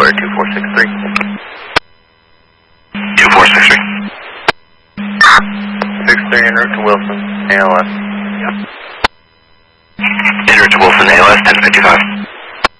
Square 2463. 2463. 63 en route to Wilson, ALS. En route to Wilson, ALS 1055.